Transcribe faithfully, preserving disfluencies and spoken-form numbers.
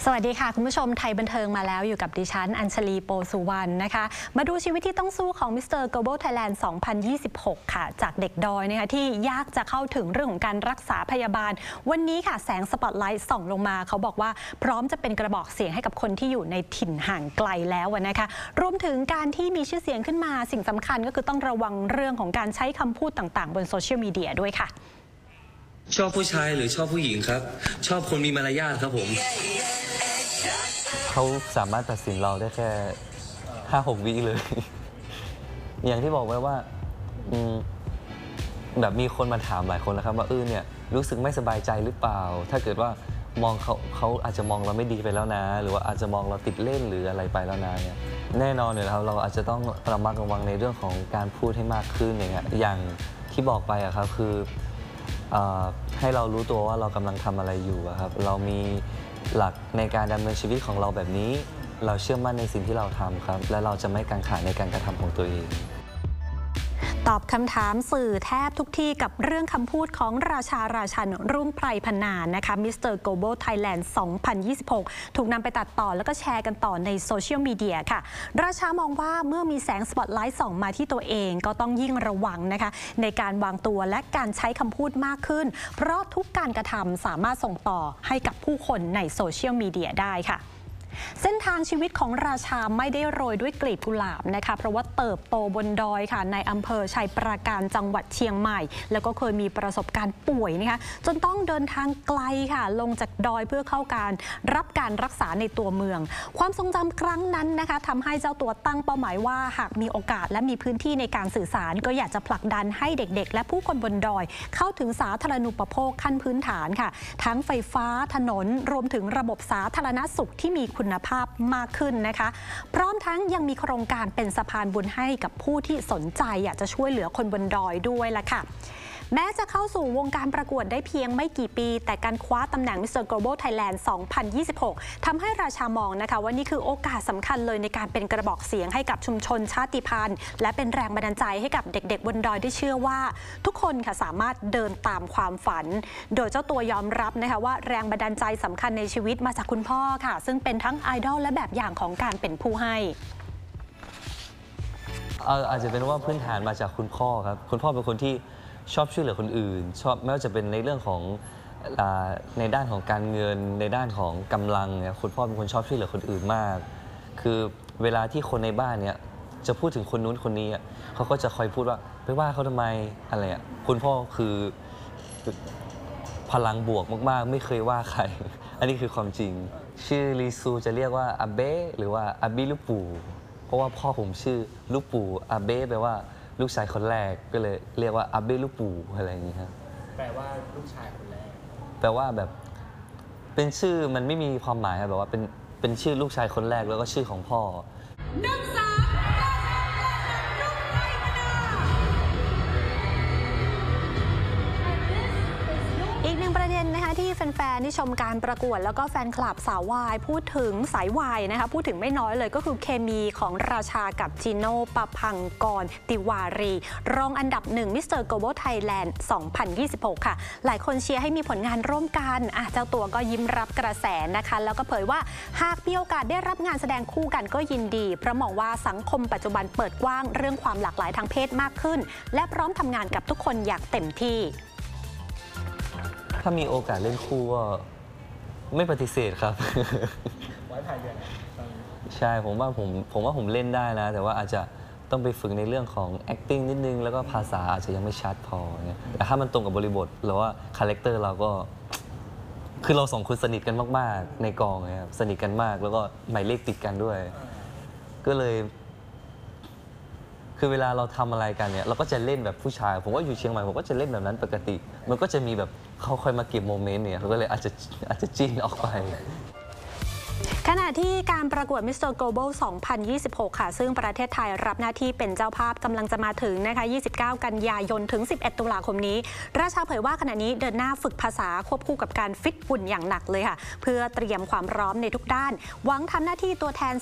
สวัสดีค่ะคุณผู้ชมไทยบันเทิงมาแล้วอยู่กับดิฉันอัญชลีโปสุวรรณนะคะมาดูชีวิตที่ต้องสู้ของมิสเตอร์ Global Thailand สองพันยี่สิบหกค่ะจากเด็กดอยนะคะที่ยากจะเข้าถึงเรื่องของการรักษาพยาบาลวันนี้ค่ะแสงสปอตไลท์ส่องลงมาเขาบอกว่าพร้อมจะเป็นกระบอกเสียงให้กับคนที่อยู่ในถิ่นห่างไกลแล้วนะคะรวมถึงการที่มีชื่อเสียงขึ้นมาสิ่งสำคัญก็คือต้องระวังเรื่องของการใช้คำพูดต่างๆบนโซเชียลมีเดียด้วยค่ะชอบผู้ชายหรือชอบผู้หญิงครับชอบคนมีมารยาทครับผมเขาสามารถตัดสินเราได้แค่ห้าหกวิเลย อย่างที่บอกไว้ว่าแบบมีคนมาถามหลายคนแล้วครับว่าเออเนี่ยรู้สึกไม่สบายใจหรือเปล่าถ้าเกิดว่ามองเขาเขาอาจจะมองเราไม่ดีไปแล้วนะหรือว่าอาจจะมองเราติดเล่นหรืออะไรไปแล้วนะเนี่ยแน่นอนอยู่แล้วเราอาจจะต้องระมัดระวังในเรื่องของการพูดให้มากขึ้นอย่างเงี้ยอย่างที่บอกไปอะครับคือให้เรารู้ตัวว่าเรากำลังทำอะไรอยู่ครับเรามีหลักในการดำเนินชีวิตของเราแบบนี้เราเชื่อมั่นในสิ่งที่เราทำครับและเราจะไม่กังขาในการกระทำของตัวเองตอบคำถามสื่อแทบทุกที่กับเรื่องคำพูดของราชาราชันรุ่งไพรพนานนะคะมิสเตอร์ Global Thailand สองพันยี่สิบหกถูกนำไปตัดต่อแล้วก็แชร์กันต่อในโซเชียลมีเดียค่ะราชามองว่าเมื่อมีแสงสปอตไลท์ส่องมาที่ตัวเองก็ต้องยิ่งระวังนะคะในการวางตัวและการใช้คำพูดมากขึ้นเพราะทุกการกระทำสามารถส่งต่อให้กับผู้คนในโซเชียลมีเดียได้ค่ะเส้นทางชีวิตของราชาไม่ได้โรยด้วยกลีบกุหลาบนะคะเพราะว่าเติบโตบนดอยค่ะในอำเภอชัยปราการจังหวัดเชียงใหม่แล้วก็เคยมีประสบการณ์ป่วยนะคะจนต้องเดินทางไกลค่ะลงจากดอยเพื่อเข้าการรับการรักษาในตัวเมืองความทรงจำครั้งนั้นนะคะทำให้เจ้าตัวตั้งเป้าหมายว่าหากมีโอกาสและมีพื้นที่ในการสื่อสารก็อยากจะผลักดันให้เด็กๆและผู้คนบนดอยเข้าถึงสาธารณูปโภคขั้นพื้นฐานค่ะทั้งไฟฟ้าถนนรวมถึงระบบสาธารณสุขที่มีคุณภาพมากขึ้นนะคะพร้อมทั้งยังมีโครงการเป็นสะพานบุญให้กับผู้ที่สนใจอยากจะช่วยเหลือคนบนดอยด้วยล่ะค่ะแม้จะเข้าสู่วงการประกวดได้เพียงไม่กี่ปีแต่การคว้าตำแหน่ง มิสเตอร์ Global Thailand สองพันยี่สิบหกทำให้ราชามองนะคะว่านี่คือโอกาสสำคัญเลยในการเป็นกระบอกเสียงให้กับชุมชนชาติพันธุ์และเป็นแรงบันดาลใจให้กับเด็กๆบนดอยได้เชื่อว่าทุกคนค่ะสามารถเดินตามความฝันโดยเจ้าตัวยอมรับนะคะว่าแรงบันดาลใจสำคัญในชีวิตมาจากคุณพ่อค่ะซึ่งเป็นทั้งไอดอลและแบบอย่างของการเป็นผู้ให้อาจจะเป็นว่าพื้นฐานมาจากคุณพ่อครับคุณพ่อเป็นคนที่ชอบช่วยเหลือคนอื่นชอบไม่ว่าจะเป็นในเรื่องของในด้านของการเงินในด้านของกำลังเนี่ยคุณพ่อเป็นคนชอบช่วยเหลือคนอื่นมากคือเวลาที่คนในบ้านเนี่ยจะพูดถึงคนนู้นคนนี้เขาก็จะคอยพูดว่าไปว่าเขาทำไมอะไรอ่ะคุณพ่อคือพลังบวกมากๆไม่เคยว่าใครอันนี้คือความจริงชื่อลีซูจะเรียกว่าอาเบ้หรือว่าอาบิลูกปู่เพราะว่าพ่อผมชื่อลูกปู่อาเบ้แปลว่าลูกชายคนแรกก็เลยเรียกว่าอาเบ้ลูกปู่อะไรอย่างนี้ครับแปลว่าลูกชายคนแรกแปลว่าแบบเป็นชื่อมันไม่มีความหมายครับแบบว่าเป็นเป็นชื่อลูกชายคนแรกแล้วก็ชื่อของพ่ออีกหนึ่งประเด็นนะคะที่แฟนๆที่ชมการประกวดแล้วก็แฟนคลับสาววายพูดถึงสายวายนะคะพูดถึงไม่น้อยเลยก็คือเคมีของราชากับจิโน่ปพังกรติวารีรองอันดับหนึ่งมิสเตอร์ Global Thailand สองพันยี่สิบหกค่ะหลายคนเชียร์ให้มีผลงานร่วมกันอ่ะเจ้าตัวก็ยิ้มรับกระแสนะคะแล้วก็เผยว่าหากมีโอกาสได้รับงานแสดงคู่กันก็ยินดีเพราะมองว่าสังคมปัจจุบันเปิดกว้างเรื่องความหลากหลายทางเพศมากขึ้นและพร้อมทำงานกับทุกคนอย่างเต็มที่ถ้ามีโอกาสเล่นคู่ก็ไม่ปฏิเสธครับไว้ภายเดือนใช่ผมว่าผมผมว่าผมเล่นได้นะแต่ว่าอาจจะต้องไปฝึกในเรื่องของ acting นิดนึงแล้วก็ภาษาอาจจะยังไม่ชัดพอเนี่ยแต่ถ้ามันตรงกับบริบทหรือว่าคาแรคเตอร์เราก็คือเราสองคนสนิทกันมากๆในกองนะครับสนิทกันมากแล้วก็หมายเลขติดกันด้วยก็เลยคือเวลาเราทำอะไรกันเนี่ยเราก็จะเล่นแบบผู้ชายผมว่าอยู่เชียงใหม่ผมก็จะเล่นแบบนั้นปกติมันก็จะมีแบบเขาคอยมาเก็บโมเมนต์เนี่ยเขาก็เลยอาจจะอาจจะจิ้นออกไปขณะที่การประกวด มิสเตอร์ Global สองพันยี่สิบหก ค่ะซึ่งประเทศไทยรับหน้าที่เป็นเจ้าภาพกำลังจะมาถึงนะคะยี่สิบเก้ากันยายนถึงสิบเอ็ดตุลาคมนี้ราชาเผยว่าขณะนี้เดินหน้าฝึกภาษาควบคู่กับการฟิตหุ่นอย่างหนักเลยค่ะเพื่อเตรียมความพร้อมในทุกด้านหวังทำหน้าที่ตัวแทน